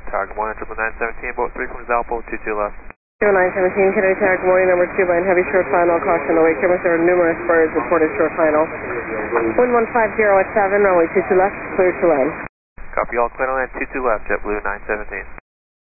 Tower, good morning, 917, boat 3 from Zalpo, 22 left. 917, Kennedy Tower, good morning, number 2, line heavy short final, caution away, cameras, there are numerous birds, reported short final. 1150 at 7, runway 22 left, clear to land. Copy, all clear to land, 22 left, JetBlue 917.